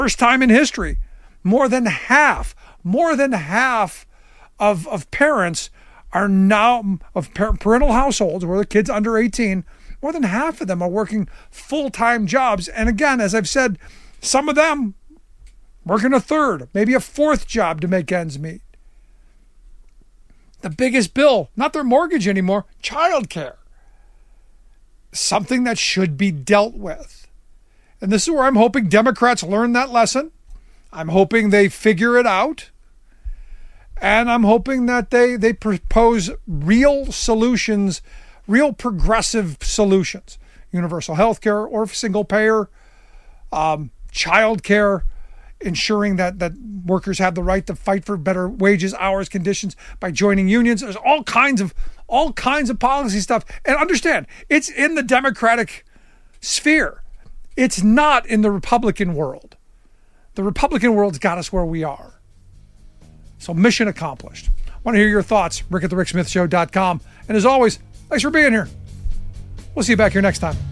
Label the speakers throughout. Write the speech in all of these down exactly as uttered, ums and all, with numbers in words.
Speaker 1: first time in history, more than half, more than half of, of parents are now, of parental households where the kids under eighteen, more than half of them are working full-time jobs. And again, as I've said, some of them working a third, maybe a fourth job to make ends meet. The biggest bill, not their mortgage anymore, childcare. Something that should be dealt with. And this is where I'm hoping Democrats learn that lesson. I'm hoping they figure it out. And I'm hoping that they, they propose real solutions, real progressive solutions. Universal health care or single payer, um, child care, ensuring that, that workers have the right to fight for better wages, hours, conditions by joining unions. There's all kinds of all kinds of policy stuff. And understand, it's in the Democratic sphere. It's not in the Republican world. The Republican world's got us where we are. So mission accomplished. I want to hear your thoughts. Rick at the Rick Smith Show dot com. And as always, thanks for being here. We'll see you back here next time.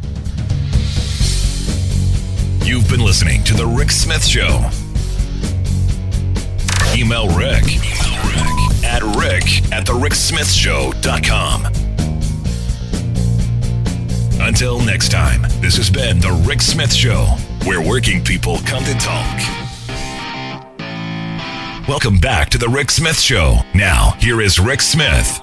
Speaker 2: You've been listening to The Rick Smith Show. Email Rick, Email Rick at rick at the rick smith show dot com. Until next time, this has been The Rick Smith Show, where working people come to talk. Welcome back to The Rick Smith Show. Now, here is Rick Smith.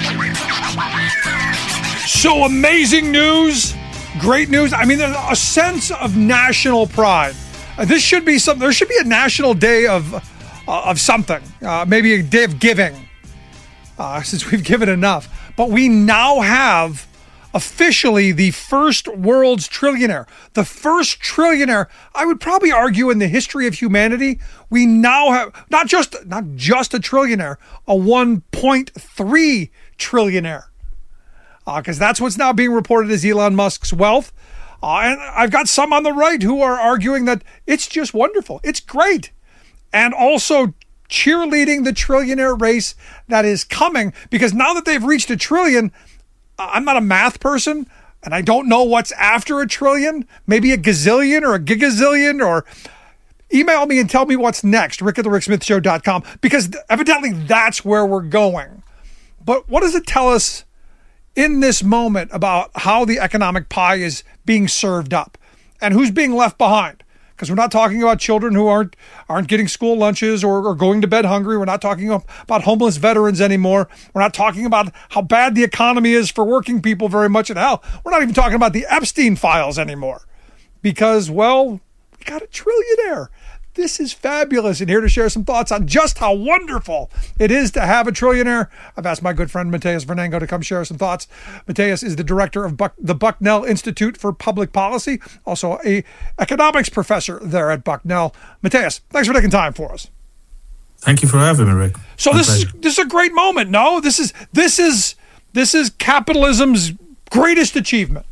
Speaker 1: So amazing news. Great news. I mean, there's a sense of national pride. Uh, this should be something. There should be a national day of uh, of something. Uh, maybe a day of giving, uh, since we've given enough. But we now have officially the first world's trillionaire. The first trillionaire, I would probably argue, in the history of humanity. We now have not just not just a trillionaire, a one point three trillionaire. Because uh, that's what's now being reported as Elon Musk's wealth. Uh, and I've got some on the right who are arguing that it's just wonderful. It's great. And also cheerleading the trillionaire race that is coming. Because now that they've reached a trillion, uh, I'm not a math person, and I don't know what's after a trillion. Maybe a gazillion or a gigazillion, or email me and tell me what's next, rick at the rick smith show dot com. Because evidently that's where we're going. But what does it tell us in this moment about how the economic pie is being served up and who's being left behind? Because we're not talking about children who aren't aren't getting school lunches or, or going to bed hungry. We're not talking about homeless veterans anymore. We're not talking about how bad the economy is for working people very much. And hell, we're not even talking about the Epstein files anymore. Because, well, we got a trillionaire. This is fabulous. And here to share some thoughts on just how wonderful it is to have a trillionaire, I've asked my good friend Mateus Vernengo to come share some thoughts. Mateus is the director of Buck, the Bucknell Institute for Public Policy, also a economics professor there at Bucknell. Mateus, thanks for taking time for us.
Speaker 3: Thank you for having me, Rick.
Speaker 1: So My this pleasure. is this is a great moment. No, this is this is this is capitalism's greatest achievement.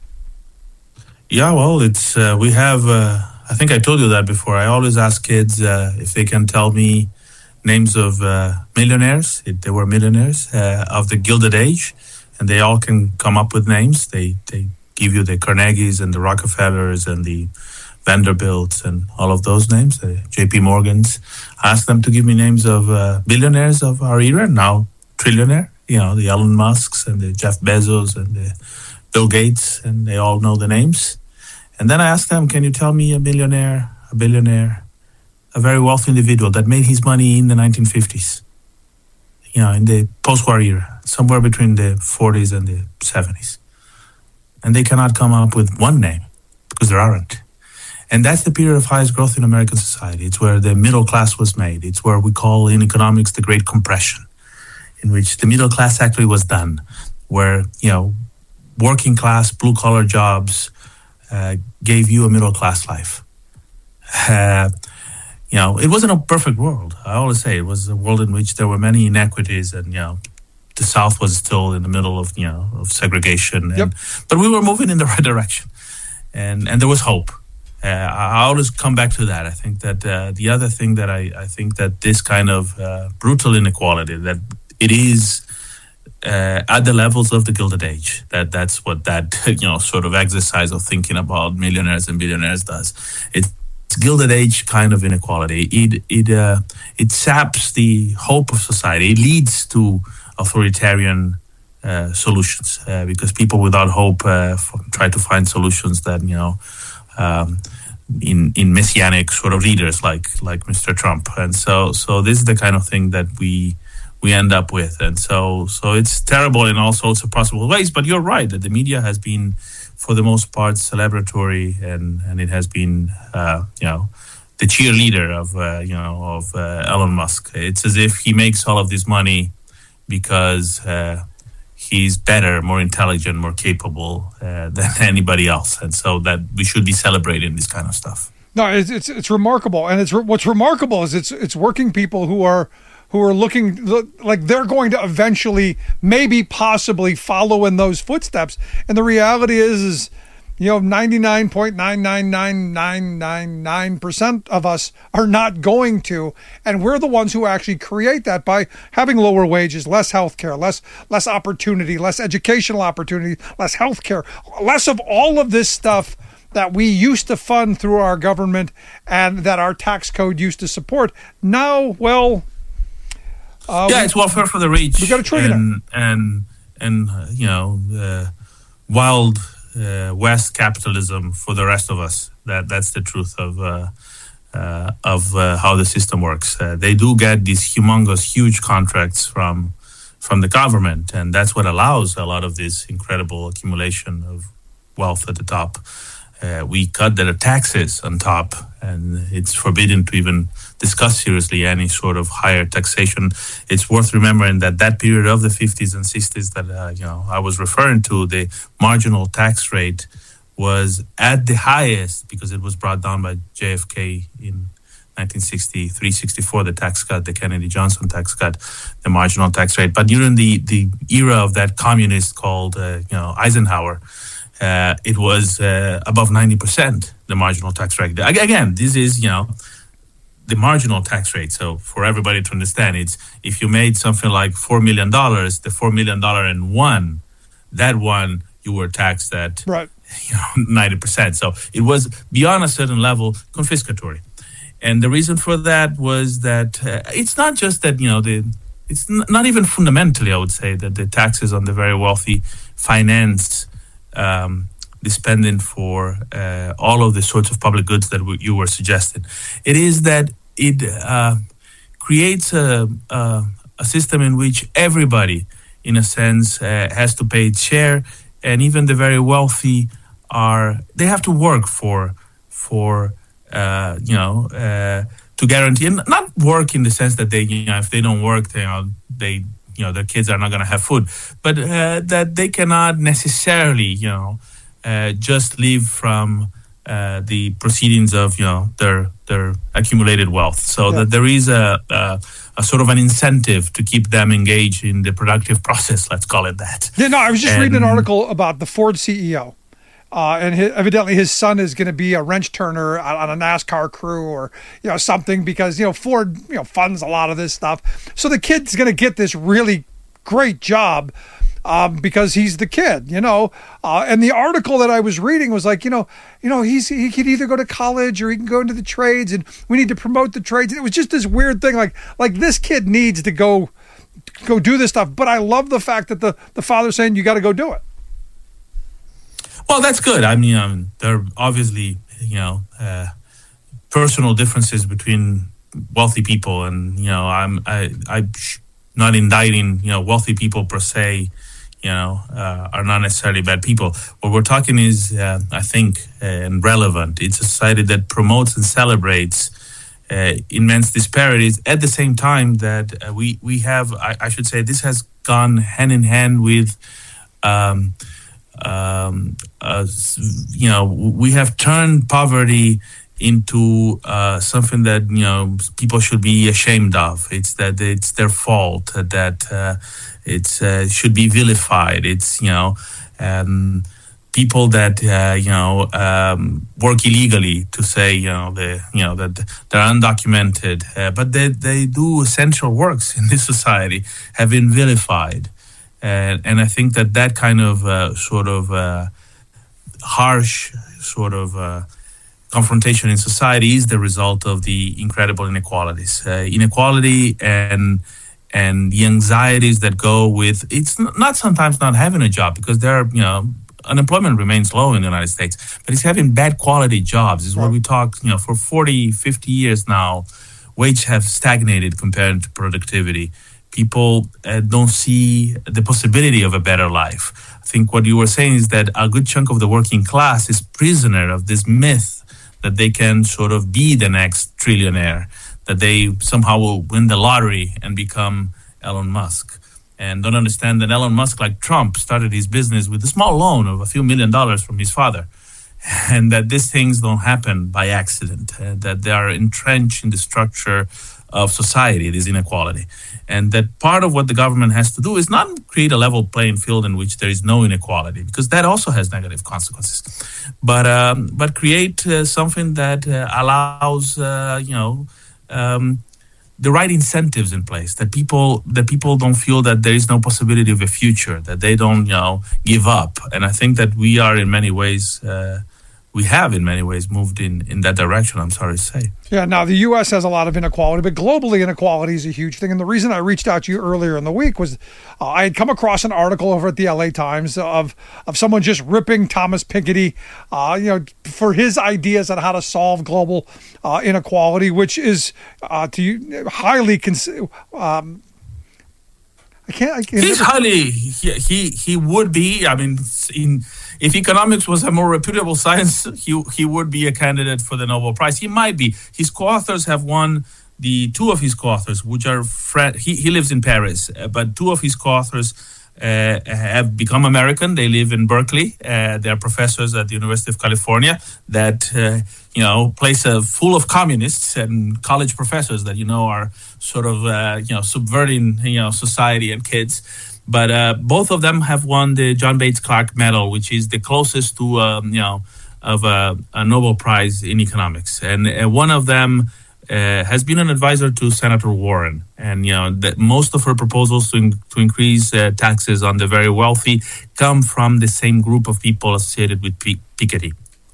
Speaker 3: Yeah, well, it's uh, we have. Uh, I think I told you that before. I always ask kids uh, if they can tell me names of uh, millionaires, if they were millionaires, uh, of the Gilded Age, and they all can come up with names. They they give you the Carnegies and the Rockefellers and the Vanderbilts and all of those names, the J P Morgans. I ask them to give me names of uh, billionaires of our era, now trillionaire, you know, the Elon Musks and the Jeff Bezos and the Bill Gates, and they all know the names. And then I asked them, can you tell me a millionaire, a billionaire, a very wealthy individual that made his money in the nineteen fifties, you know, in the post-war era, somewhere between the forties and the seventies. And they cannot come up with one name because there aren't. And that's the period of highest growth in American society. It's where the middle class was made. It's where we call in economics the Great Compression, in which the middle class actually was done, where, you know, working class, blue-collar jobs Uh, gave you a middle-class life. Uh, you know, it wasn't a perfect world. I always say it was a world in which there were many inequities, and, you know, the South was still in the middle of, you know, of segregation. And,
Speaker 1: yep.
Speaker 3: But we were moving in the right direction, and and there was hope. Uh, I always come back to that. I think that uh, the other thing that I, I think that this kind of uh, brutal inequality, that it is Uh, at the levels of the Gilded Age. That that's what that, you know, sort of exercise of thinking about millionaires and billionaires does. It's it's Gilded Age kind of inequality. It it uh, it saps the hope of society. It leads to authoritarian uh, solutions uh, because people without hope uh, f- try to find solutions that you know um, in in messianic sort of leaders like like Mister Trump. And so so this is the kind of thing that we we end up with. And so so it's terrible in all sorts of possible ways. But you're right that the media has been, for the most part, celebratory, and, and it has been, uh, you know, the cheerleader of, uh, you know, of uh, Elon Musk. It's as if he makes all of this money because uh, he's better, more intelligent, more capable uh, than anybody else, and so that we should be celebrating this kind of stuff.
Speaker 1: No, it's it's, it's remarkable, and it's what's remarkable is it's it's working people who are. who are looking like they're going to eventually, maybe possibly follow in those footsteps. And the reality is, is you know, ninety-nine point nine nine nine nine nine nine percent of us are not going to. And we're the ones who actually create that by having lower wages, less healthcare, less less opportunity, less educational opportunity, less healthcare, less of all of this stuff that we used to fund through our government and that our tax code used to support. Now, well...
Speaker 3: Uh, yeah, it's welfare for the rich.
Speaker 1: We got a trigger
Speaker 3: and, and and uh, you know, uh, wild uh, West capitalism for the rest of us. That that's the truth of uh, uh, of uh, how the system works. Uh, they do get these humongous, huge contracts from from the government, and that's what allows a lot of this incredible accumulation of wealth at the top. Uh, we cut their taxes on top, and it's forbidden to even discuss seriously any sort of higher taxation. It's worth remembering that that period of the fifties and sixties that uh, you know I was referring to, the marginal tax rate was at the highest because it was brought down by J F K in nineteen sixty-three sixty-four, the tax cut, the Kennedy-Johnson tax cut, the marginal tax rate. But during the, the era of that communist called uh, you know Eisenhower, Uh, it was uh, above ninety percent, the marginal tax rate. Again, this is, you know, the marginal tax rate. So for everybody to understand, it's if you made something like four million dollars, the four million dollars and one, that one, you were taxed at
Speaker 1: right.
Speaker 3: you know, ninety percent. So it was beyond a certain level confiscatory. And the reason for that was that uh, it's not just that, you know, the it's n- not even fundamentally, I would say, that the taxes on the very wealthy finance Um, the spending for uh, all of the sorts of public goods that w- you were suggesting. It is that it uh, creates a, a, a system in which everybody, in a sense, uh, has to pay its share, and even the very wealthy are they have to work for for uh, you know uh, to guarantee, and not work in the sense that they you know if they don't work they you know, they. you know, their kids are not going to have food, but uh, that they cannot necessarily, you know, uh, just live from uh, the proceedings of, you know, their their accumulated wealth. So yeah. that there is a, a a sort of an incentive to keep them engaged in the productive process. Let's call it that.
Speaker 1: Yeah, no, I was just
Speaker 3: and,
Speaker 1: reading an article about the Ford C E O. Uh, and his, evidently his son is going to be a wrench turner on, on a NASCAR crew or, you know, something because, you know, Ford, you know, funds a lot of this stuff. So the kid's going to get this really great job um, because he's the kid, you know. Uh, and the article that I was reading was like, you know, you know, he's he could either go to college or he can go into the trades, and we need to promote the trades. And it was just this weird thing, like like this kid needs to go go do this stuff. But I love the fact that the the father's saying you got to go do it.
Speaker 3: Well, that's good. I mean, um, there are obviously, you know, uh, personal differences between wealthy people, and you know, I'm I I'm not indicting, you know, wealthy people per se, you know, uh, are not necessarily bad people. What we're talking is, uh, I think, uh, and relevant. It's a society that promotes and celebrates uh, immense disparities at the same time that uh, we we have. I, I should say, this has gone hand in hand with. Um, Um, uh, you know, we have turned poverty into uh, something that, you know, people should be ashamed of. It's that it's their fault, that uh, it's uh, should be vilified. It's, you know, um, people that, uh, you know, um, work illegally to say, you know, they, you know, that they're undocumented, uh, but they, they do essential works in this society have been vilified. Uh, and I think that that kind of uh, sort of uh, harsh sort of uh, confrontation in society is the result of the incredible inequalities. Uh, inequality and and the anxieties that go with it's not sometimes not having a job, because there are, you know, unemployment remains low in the United States, but it's having bad quality jobs is what we talk, you know, for forty, fifty years now. Wages have stagnated compared to productivity. People uh, don't see the possibility of a better life. I think what you were saying is that a good chunk of the working class is prisoner of this myth that they can sort of be the next trillionaire, that they somehow will win the lottery and become Elon Musk. And don't understand that Elon Musk, like Trump, started his business with a small loan of a few million dollars from his father. And that these things don't happen by accident, uh, that they are entrenched in the structure of society, this inequality. And that part of what the government has to do is not create a level playing field in which there is no inequality, because that also has negative consequences, but um, but create uh, something that uh, allows, uh, you know, um, the right incentives in place, that people that people don't feel that there is no possibility of a future, that they don't, you know, give up. And I think that we are in many ways, uh, we have in many ways moved in, in that direction, I'm sorry to say.
Speaker 1: Yeah, now the U S has a lot of inequality, but globally inequality is a huge thing. And the reason I reached out to you earlier in the week was uh, I had come across an article over at the L A Times of of someone just ripping Thomas Piketty, uh, you know, for his ideas on how to solve global uh, inequality, which is uh, to you, highly cons- um, I can't. I can't
Speaker 3: He's highly. He, he he would be. I mean, in. If economics was a more reputable science, he he would be a candidate for the Nobel Prize. He might be. His co-authors have won the two of his co-authors, which are Fred. He he lives in Paris, uh, but two of his co-authors uh, have become American. They live in Berkeley. Uh, they are professors at the University of California. That uh, you know, place uh, full of communists and college professors that you know are sort of uh, you know subverting you know society and kids. But uh, both of them have won the John Bates Clark Medal, which is the closest to, um, you know, of a, a Nobel Prize in economics. And uh, one of them uh, has been an advisor to Senator Warren. And, you know, that most of her proposals to, in- to increase uh, taxes on the very wealthy come from the same group of people associated with P- Piketty.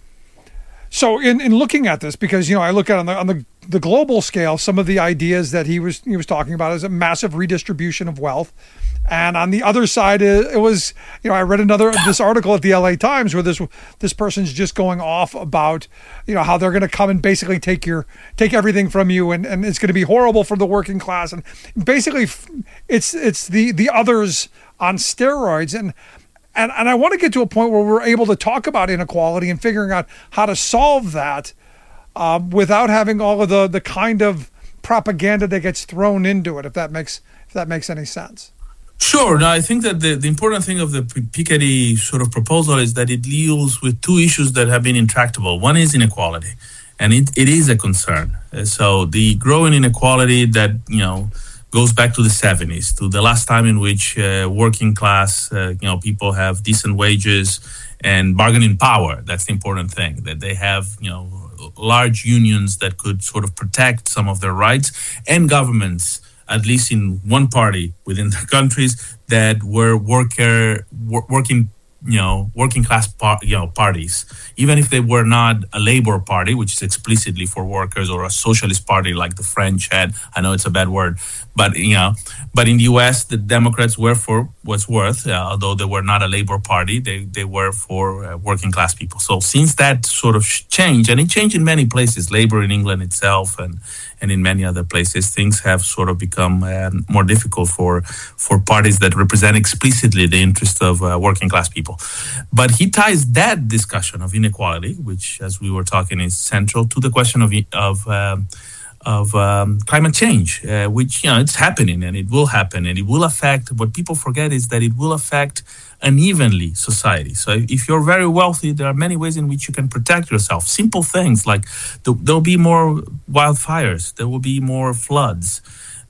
Speaker 1: So in, in looking at this, because, you know, I look at on the, on the the global scale, some of the ideas that he was he was talking about is a massive redistribution of wealth. And on the other side, it was, you know, I read another this article at the L A Times where this this person's just going off about, you know, how they're going to come and basically take your take everything from you, and, and it's going to be horrible for the working class. And basically, it's it's the the others on steroids. And and and I want to get to a point where we're able to talk about inequality and figuring out how to solve that uh, without having all of the the kind of propaganda that gets thrown into it. If that makes if that makes any sense.
Speaker 3: Sure. No, I think that the, the important thing of the Piketty sort of proposal is that it deals with two issues that have been intractable. One is inequality, and it, it is a concern. Uh, so the growing inequality that, you know, goes back to the seventies, to the last time in which uh, working class, uh, you know, people have decent wages and bargaining power. That's the important thing, that they have, you know, large unions that could sort of protect some of their rights, and governments, at least in one party within the countries, that were worker wor- working, you know, working class, par- you know, parties, even if they were not a labor party, which is explicitly for workers, or a socialist party like the French had. I know it's a bad word, but you know, but in the U S, the Democrats were for what's worth, uh, although they were not a labor party, they they were for uh, working class people. So since that sort of changed, and it changed in many places, labor in England itself, and. and in many other places, things have sort of become uh, more difficult for for parties that represent explicitly the interest of uh, working class people. But he ties that discussion of inequality, which, as we were talking, is central, to the question of of um, of um, climate change, uh, which, you know, it's happening and it will happen, and it will affect. What people forget is that it will affect unevenly society. So if you're very wealthy, there are many ways in which you can protect yourself. Simple things like there'll be more wildfires, there will be more floods,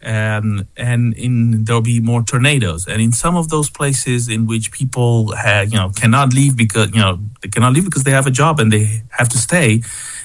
Speaker 3: um, and in there'll be more tornadoes. And in some of those places in which people have, you know, cannot leave because you know they cannot leave because they have a job and they have to stay,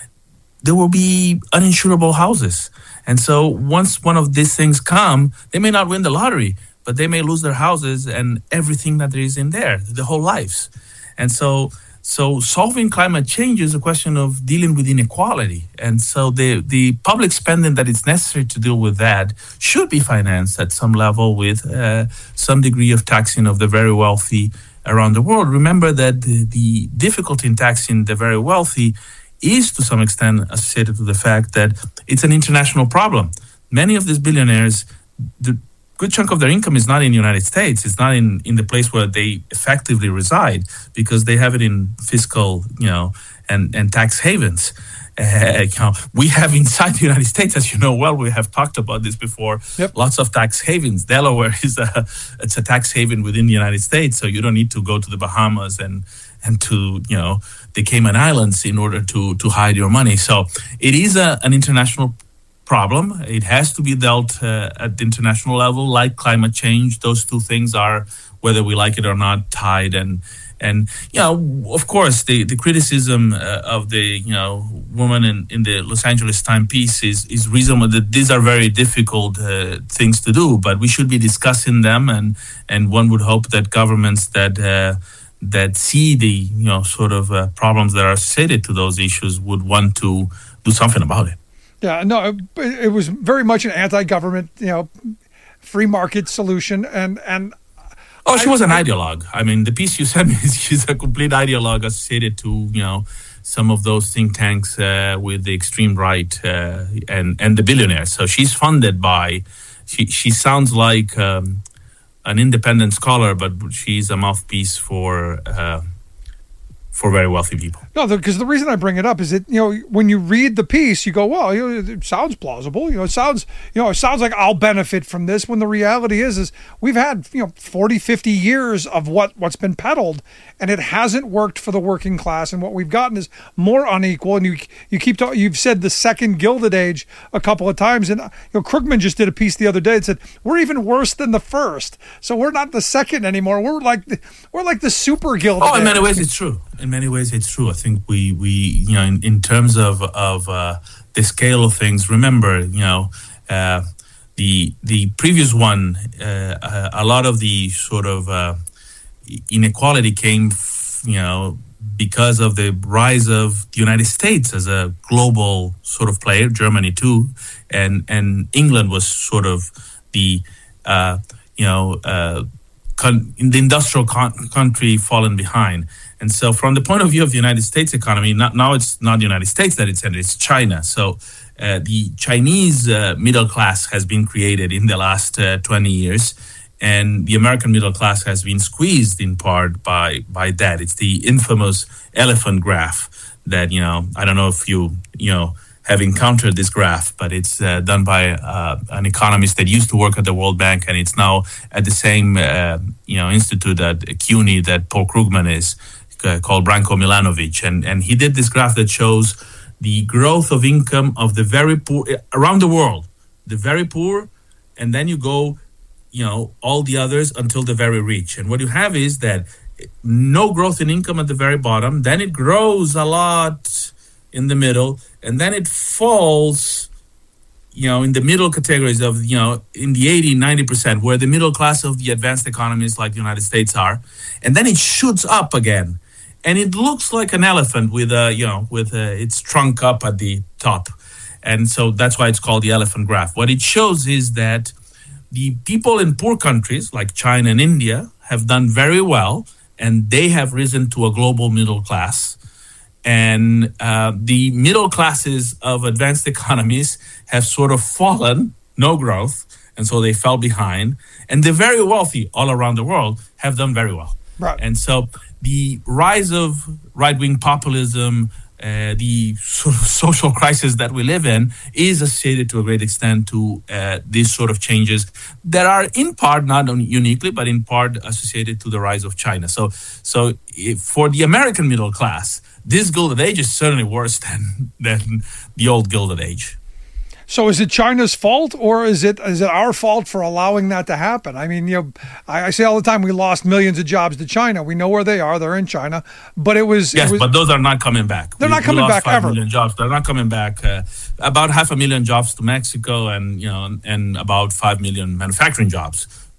Speaker 3: there will be uninsurable houses. And so once one of these things come, they may not win the lottery, but they may lose their houses and everything that there is in there, the whole lives. And so so solving climate change is a question of dealing with inequality. And so the, the public spending that is necessary to deal with that should be financed at some level with uh, some degree of taxing of the very wealthy around the world. Remember that the, the difficulty in taxing the very wealthy is to some extent associated with the fact that it's an international problem. Many of these billionaires, the good chunk of their income is not in the United States. It's not in, in the place where they effectively reside, because they have it in fiscal, you know, and, and tax havens. Uh, you know, we have inside the United States, as you know well, we have talked about this before, yep. lots of tax havens. Delaware is a, it's a tax haven within the United States, so you don't need to go to the Bahamas and, and to, you know, the Cayman Islands in order to, to hide your money. So it is a, an international problem. It has to be dealt uh, at the international level, like climate change. Those two things are, whether we like it or not, tied. And, and you know, of course, the, the criticism uh, of the, you know, woman in, in the Los Angeles Times piece is, is reasonable, that these are very difficult uh, things to do, but we should be discussing them. And, and one would hope that governments that uh, that see the, you know, sort of uh, problems that are associated to those issues would want to do something about it.
Speaker 1: Yeah, no, it, it was very much an anti-government, you know, free market solution. And, and
Speaker 3: oh, she I, was an ideologue. I mean, the piece you sent me, she's a complete ideologue associated to, you know, some of those think tanks uh, with the extreme right uh, and, and the billionaires. So she's funded by, she, she sounds like um, an independent scholar, but she's a mouthpiece for uh, for very wealthy people.
Speaker 1: No, because the reason I bring it up is that, you know, when you read the piece, you go, well, you know, it sounds plausible. You know, it sounds, you know, it sounds like I'll benefit from this, when the reality is, is we've had, you know, forty, fifty years of what, what's been peddled, and it hasn't worked for the working class. And what we've gotten is more unequal. And you, you keep talking, you've said the second Gilded Age a couple of times. And, you know, Krugman just did a piece the other day that said, we're even worse than the first. So we're not the second anymore. We're like, the, we're like the super Gilded Age.
Speaker 3: Oh, in many ways, it's true. In many ways, it's true. I think we, we you know, in, in terms of of uh, the scale of things, remember, you know, uh, the the previous one, uh, a lot of the sort of uh, inequality came, you know, because of the rise of the United States as a global sort of player, Germany too, and and England was sort of the, uh, you know, uh, con- in the industrial con- country fallen behind. And so from the point of view of the United States economy, not, now it's not the United States that it's in, it's China. So uh, the Chinese uh, middle class has been created in the last uh, twenty years, and the American middle class has been squeezed in part by, by that. It's the infamous elephant graph that, you know, I don't know if you, you know, have encountered this graph, but it's uh, done by uh, an economist that used to work at the World Bank, and it's now at the same, uh, you know, institute at C U N Y that Paul Krugman is, Uh, called Branko Milanovic, and and he did this graph that shows the growth of income of the very poor around the world, the very poor, and then you go, you know, all the others until the very rich. And what you have is that no growth in income at the very bottom, then it grows a lot in the middle, and then it falls, you know, in the middle categories of, you know, in the eighty, ninety percent, where the middle class of the advanced economies like the United States are, and then it shoots up again. And it looks like an elephant with a, you know, with a, its trunk up at the top. And so that's why it's called the elephant graph. What it shows is that the people in poor countries like China and India have done very well, and they have risen to a global middle class. And uh, the middle classes of advanced economies have sort of fallen, no growth, and so they fell behind. And the very wealthy all around the world have done very well.
Speaker 1: Right.
Speaker 3: And so the rise of right-wing populism, uh, the sort of social crisis that we live in, is associated to a great extent to uh, these sort of changes that are in part, not uniquely, but in part associated to the rise of China. So, so if for the American middle class, this Gilded Age is certainly worse than than the old Gilded Age.
Speaker 1: So is it China's fault, or is it is it our fault for allowing that to happen? I mean, you know, I, I say all the time we lost millions of jobs to China. We know where they are; they're in China. But it was
Speaker 3: yes,
Speaker 1: it was,
Speaker 3: but those are not coming back.
Speaker 1: They're
Speaker 3: we,
Speaker 1: not coming
Speaker 3: we lost
Speaker 1: back
Speaker 3: five
Speaker 1: ever.
Speaker 3: Million jobs. They're not coming back. Uh, about half a million jobs to Mexico, and you know, and about five million manufacturing jobs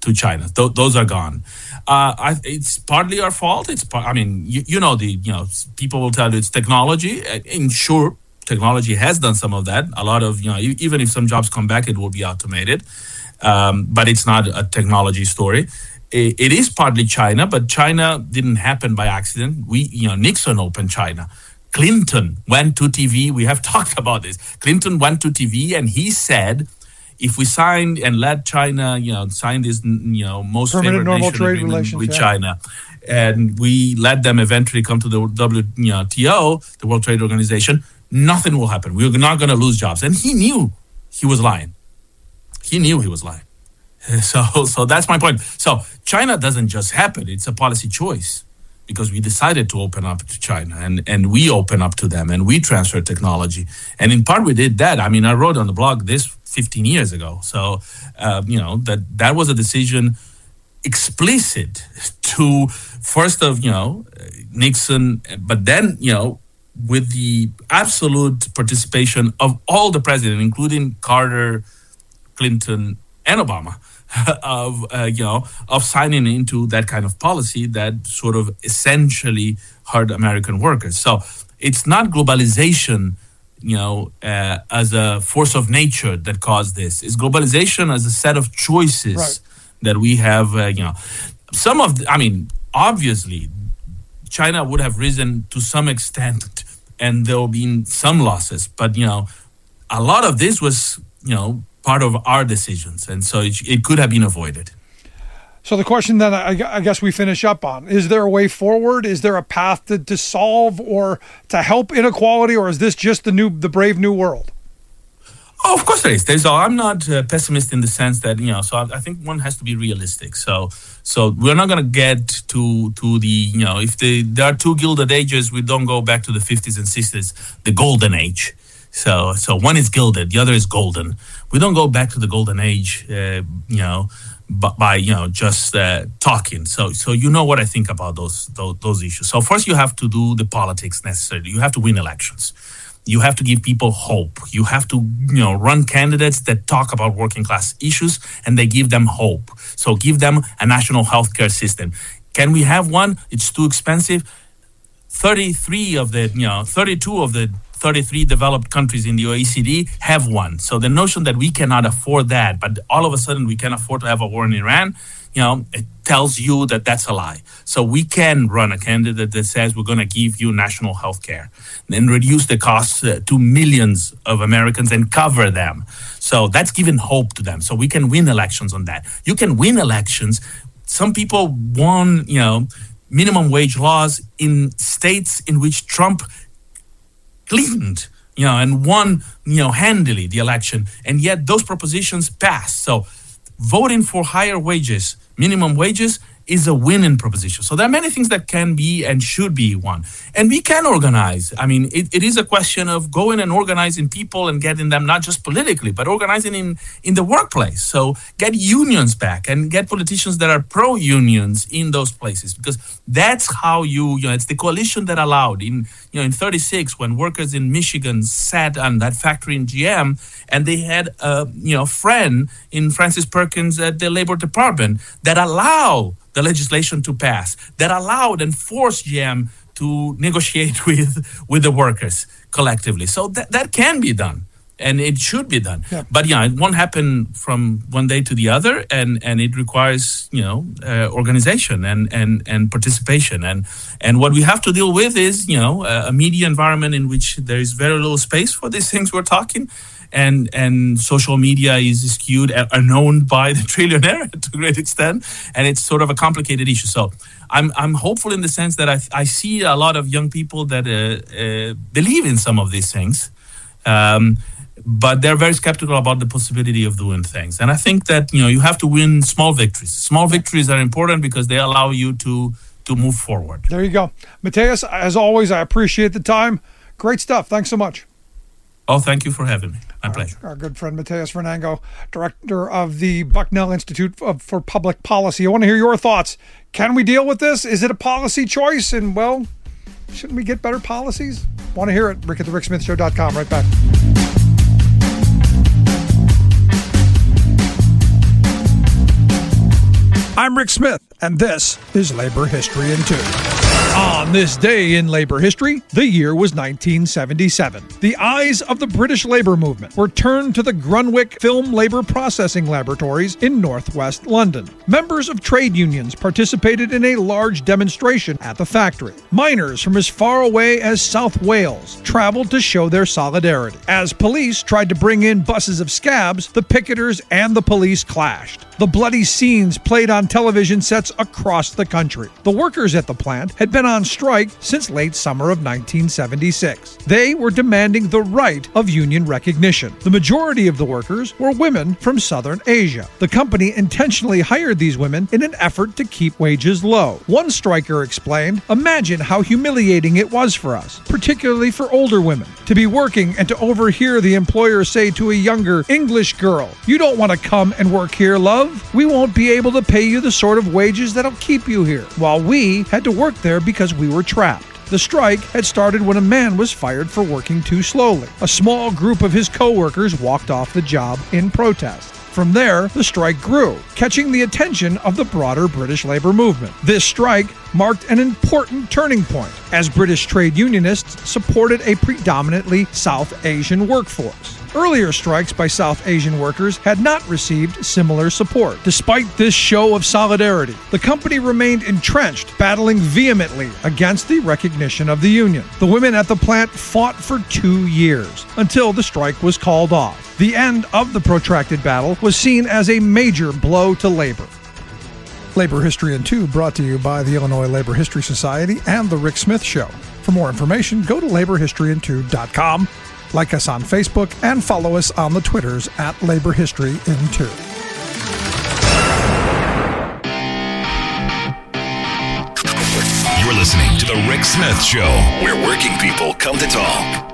Speaker 3: to China. Th- those are gone. Uh, I, it's partly our fault. It's par- I mean, you, you know, the you know, people will tell you it's technology. And sure, technology has done some of that. A lot of, you know, even if some jobs come back, it will be automated. Um, but it's not a technology story. It, it is partly China, but China didn't happen by accident. We, you know, Nixon opened China. Clinton went to T V. We have talked about this. Clinton went to T V and he said, if we signed and let China, you know, sign this, you know, most
Speaker 1: permanent
Speaker 3: favored
Speaker 1: normal
Speaker 3: nation
Speaker 1: trade
Speaker 3: agreement
Speaker 1: relations
Speaker 3: with
Speaker 1: yeah.
Speaker 3: China, and we let them eventually come to the W T O, the World Trade Organization, nothing will happen. We're not going to lose jobs. And he knew he was lying. He knew he was lying. So, so that's my point. So China doesn't just happen. It's a policy choice because we decided to open up to China and, and we open up to them and we transfer technology. And in part we did that. I mean, I wrote on the blog this fifteen years ago. So, uh, you know, that, that was a decision explicit to first of, you know, Nixon, but then, you know, with the absolute participation of all the presidents, including Carter, Clinton, and Obama, of uh, you know of signing into that kind of policy that sort of essentially hurt American workers. So it's not globalization, you know, uh, as a force of nature that caused this. It's globalization as a set of choices right. that we have. Uh, you know, some of the, I mean, obviously, China would have risen to some extent, and there will be some losses. But you know, a lot of this was, you know, part of our decisions, and so it, it could have been avoided.
Speaker 1: So the question then I, I guess we finish up on, is there a way forward? Is there a path to, to solve or to help inequality, or is this just the new, the brave new world?
Speaker 3: Oh, of course there is. There's, I'm not a pessimist in the sense that, you know, so I, I think one has to be realistic. So so we're not going to get to to the, you know, if the, there are two Gilded Ages, we don't go back to the fifties and sixties, the golden age. So so one is gilded, the other is golden. We don't go back to the golden age, uh, you know, by, by you know just uh, talking. So so you know what I think about those, those those issues. So first you have to do the politics necessary. You have to win elections. You have to give people hope. You have to, you know, run candidates that talk about working class issues and they give them hope. So give them a national healthcare system. Can we have one? It's too expensive. thirty-three of the, you know, thirty-two of the thirty-three developed countries in the O E C D have one. So the notion that we cannot afford that, but all of a sudden we can afford to have a war in Iran, you know, it tells you that that's a lie. So we can run a candidate that says we're going to give you national health care and reduce the costs uh, to millions of Americans and cover them. So that's giving hope to them. So we can win elections on that. You can win elections. Some people won, you know, minimum wage laws in states in which Trump cleaned, you know, and won, you know, handily the election. And yet those propositions passed. So voting for higher wages, minimum wages, is a winning proposition. So there are many things that can be and should be won. And we can organize. I mean, it, it is a question of going and organizing people and getting them not just politically, but organizing in, in the workplace. So get unions back and get politicians that are pro-unions in those places, because that's how you, you know, it's the coalition that allowed in, you know, in thirty-six when workers in Michigan sat on that factory in G M and they had a, you know, friend in Francis Perkins at the Labor Department that allowed the legislation to pass, that allowed and forced G M to negotiate with with the workers collectively. So that, that can be done, and it should be done. Yeah. But yeah, it won't happen from one day to the other, and, and it requires, you know, uh, organization and, and, and participation. And and what we have to deal with is, you know, a, a media environment in which there is very little space for these things we're talking. And and social media is skewed, are known by the trillionaire to a great extent, and it's sort of a complicated issue. So I'm I'm hopeful in the sense that I I see a lot of young people that uh, uh, believe in some of these things, um, but they're very skeptical about the possibility of doing things. And I think that, you know, you have to win small victories. Small victories are important because they allow you to to move forward.
Speaker 1: There you go, Mateus. As always, I appreciate the time. Great stuff. Thanks so much.
Speaker 3: Oh, thank you for having me. My pleasure.
Speaker 1: Our, our good friend Mateus Fernango, director of the Bucknell Institute for Public Policy. I want to hear your thoughts. Can we deal with this? Is it a policy choice? And, well, shouldn't we get better policies? Want to hear it? Rick at the rick smith show dot com. Right back. I'm Rick Smith, and this is Labor History in Two. On this day in labor history, the year was nineteen seventy-seven. The eyes of the British labor movement were turned to the Grunwick Film Labor Processing Laboratories in northwest London. Members of trade unions participated in a large demonstration at the factory. Miners from as far away as South Wales traveled to show their solidarity. As police tried to bring in buses of scabs, the picketers and the police clashed. The bloody scenes played on television sets across the country. The workers at the plant had been on strike since late summer of nineteen seventy-six. They were demanding the right of union recognition. The majority of the workers were women from Southern Asia. The company intentionally hired these women in an effort to keep wages low. One striker explained, "Imagine how humiliating it was for us, particularly for older women, to be working and to overhear the employer say to a younger English girl, 'You don't want to come and work here, love. We won't be able to pay you the sort of wages that'll keep you here,' while we had to work there because we were trapped." The strike had started when a man was fired for working too slowly. A small group of his co-workers walked off the job in protest. From there, the strike grew, catching the attention of the broader British labor movement. This strike marked an important turning point, as British trade unionists supported a predominantly South Asian workforce. Earlier strikes by South Asian workers had not received similar support. Despite this show of solidarity, the company remained entrenched, battling vehemently against the recognition of the union. The women at the plant fought for two years, until the strike was called off. The end of the protracted battle was seen as a major blow to labor. Labor History in Two brought to you by the Illinois Labor History Society and The Rick Smith Show. For more information, go to labor history in two dot com. Like us on Facebook and follow us on the Twitters at Labor History in Two.
Speaker 2: You're listening to The Rick Smith Show, where working people come to talk.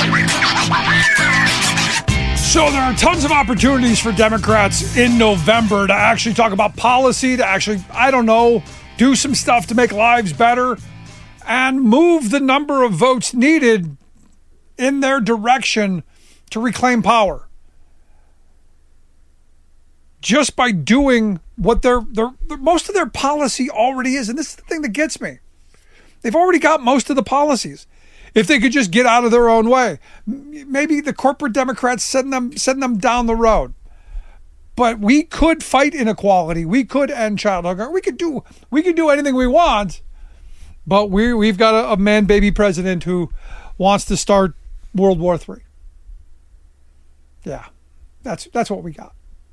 Speaker 1: So there are tons of opportunities for Democrats in November to actually talk about policy, to actually, I don't know, do some stuff to make lives better and move the number of votes needed in their direction to reclaim power. Just by doing what their, their, their most of their policy already is. And this is the thing that gets me. They've already got most of the policies. If they could just get out of their own way. Maybe the corporate Democrats send them send them down the road. But we could fight inequality. We could end child hunger. We could do we could do anything we want. But we we've got a, a man baby president who wants to start World War Three. Yeah. That's that's what we got.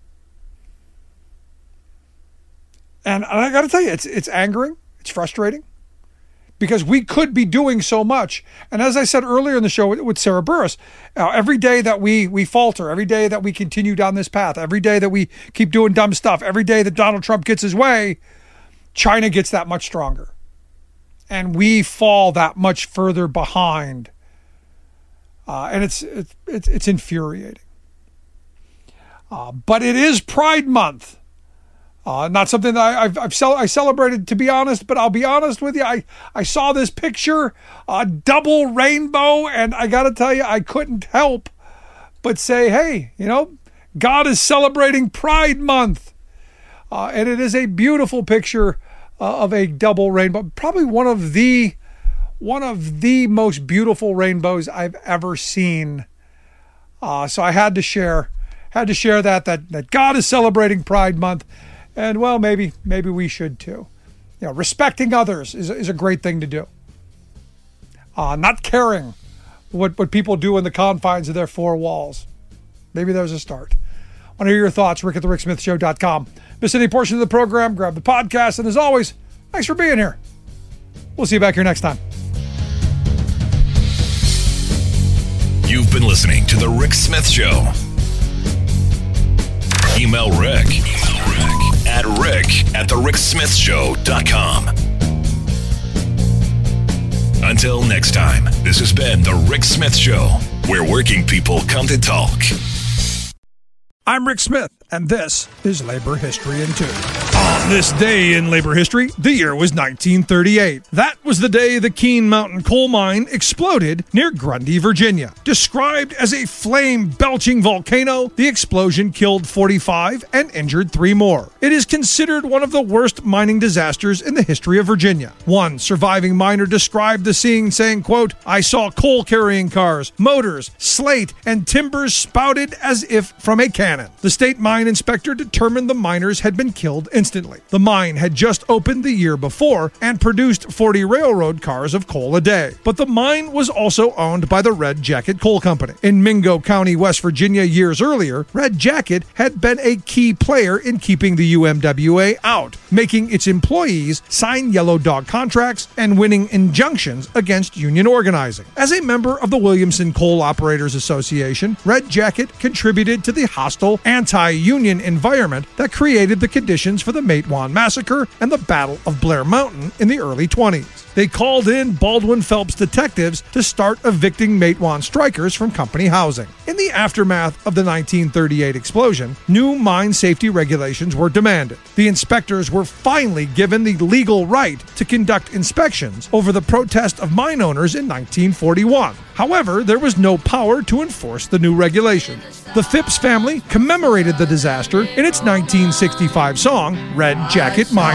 Speaker 1: And I got to tell you, it's it's angering. It's frustrating. Because we could be doing so much. And as I said earlier in the show with Sarah Burris, uh, every day that we we falter, every day that we continue down this path, every day that we keep doing dumb stuff, every day that Donald Trump gets his way, China gets that much stronger. And we fall that much further behind. Uh, and it's, it's, it's, it's infuriating. Uh, but it is Pride Month. Uh, not something that I, I've, I've cel- I celebrated, to be honest, but I'll be honest with you. I, I saw this picture, a double rainbow, and I got to tell you, I couldn't help but say, hey, you know, God is celebrating Pride Month. Uh, and it is a beautiful picture uh, of a double rainbow. Probably one of the one of the most beautiful rainbows I've ever seen. Uh, so I had to share, had to share that, that, that God is celebrating Pride Month. And, well, maybe maybe we should, too. You know, respecting others is, is a great thing to do. Uh, not caring what, what people do in the confines of their four walls. Maybe there's a start. I want to hear your thoughts. Rick at the rick smith show dot com. Miss any portion of the program, grab the podcast. And as always, thanks for being here. We'll see you back here next time.
Speaker 2: You've been listening to The Rick Smith Show. Email Rick. Email Rick at rick at the rick smith show dot com. Until next time, this has been The Rick Smith Show, where working people come to talk.
Speaker 1: I'm Rick Smith, And this is Labor History in Two. On this day in labor history, the year was nineteen thirty-eight. That was the day the Keene Mountain coal mine exploded near Grundy, Virginia. Described as a flame-belching volcano, the explosion killed forty-five and injured three more. It is considered one of the worst mining disasters in the history of Virginia. One surviving miner described the scene saying, quote, "I saw coal-carrying cars, motors, slate, and timbers spouted as if from a cannon." The state mine inspector determined the miners had been killed instantly. The mine had just opened the year before and produced forty railroad cars of coal a day. But the mine was also owned by the Red Jacket Coal Company. In Mingo County, West Virginia, years earlier, Red Jacket had been a key player in keeping the U M W A out, making its employees sign yellow dog contracts and winning injunctions against union organizing. As a member of the Williamson Coal Operators Association, Red Jacket contributed to the hostile anti-union environment that created the conditions for the Matewan Massacre and the Battle of Blair Mountain in the early twenties. They called in Baldwin Phelps detectives to start evicting Matewan strikers from company housing. In the aftermath of the nineteen thirty-eight explosion, new mine safety regulations were demanded. The inspectors were finally given the legal right to conduct inspections over the protest of mine owners in nineteen forty-one. However, there was no power to enforce the new regulations. The Phipps family commemorated the disaster in its nineteen sixty-five song, Red Jacket Mine.